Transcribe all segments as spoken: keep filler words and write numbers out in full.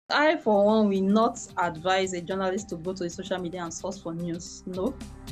I, for one, will not advise a journalist to go to a social media and source for news. No.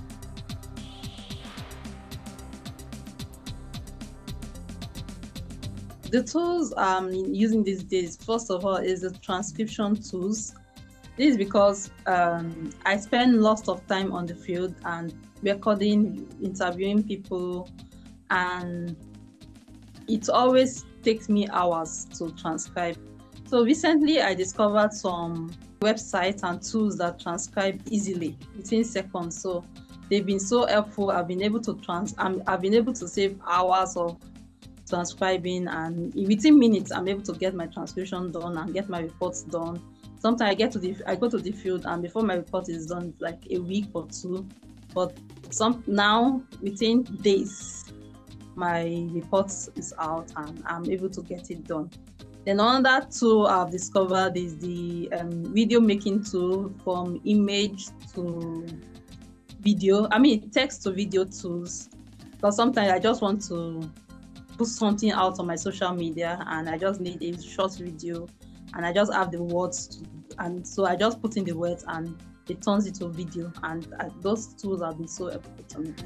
The tools I'm using these days, first of all, is the transcription tools. This is because um, I spend lots of time on the field and recording, interviewing people, and it always takes me hours to transcribe. So recently I discovered some websites and tools that transcribe easily within seconds. So they've been so helpful. I've been able to trans I've been able to save hours of transcribing, and within minutes I'm able to get my transcription done and get my reports done. Sometimes I get to the I go to the field and before my report is done, it's like a week or two. But some now within days my report is out and I'm able to get it done. Then another tool I've discovered is the um, video making tool, from image to video. I mean, text to video tools. Because sometimes I just want to put something out on my social media and I just need a short video and I just have the words to, and so I just put in the words and it turns into video, and uh, those tools have been so helpful to me.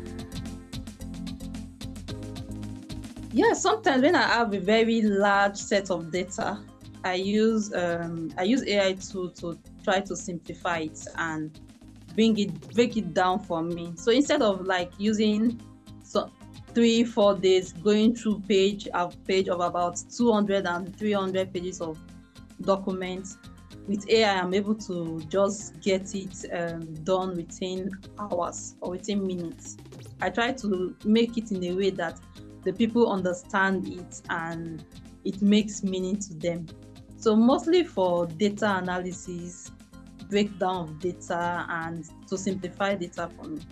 Yeah, sometimes when I have a very large set of data, I use um, I use A I tool to try to simplify it and bring it break it down for me. So instead of like using so three four days going through page after page of about two hundred and three hundred pages of documents, with A I I'm able to just get it um, done within hours or within minutes. I try to make it in a way that the people understand it and it makes meaning to them. So mostly for data analysis, breakdown of data, and to simplify data for me.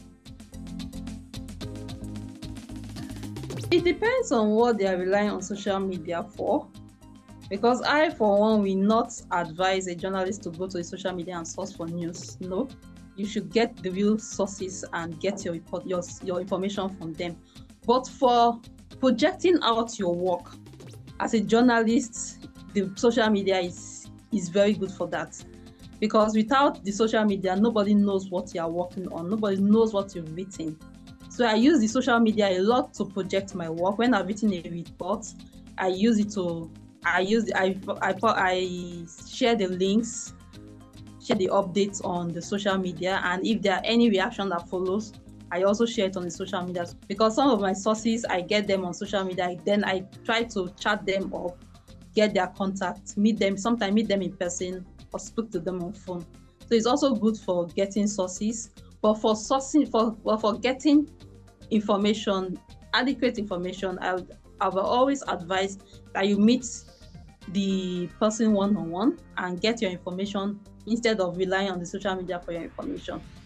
It depends on what they are relying on social media for, because I, for one, will not advise a journalist to go to a social media and source for news. No, you should get the real sources and get your report, your, your information from them. But for projecting out your work as a journalist, the social media is is very good for that, because without the social media nobody knows what you are working on, nobody knows what you've written. So I use the social media a lot to project my work. When I've written a report, I use it to I use I I, I share the links, share the updates on the social media, and if there are any reaction that follows, I also share it on the social media, because some of my sources, I get them on social media, then I try to chat them up, get their contact, meet them, sometimes meet them in person or speak to them on phone. So it's also good for getting sources, but for sourcing, for, well, for getting information, adequate information, I, would, I will always advise that you meet the person one-on-one and get your information instead of relying on the social media for your information.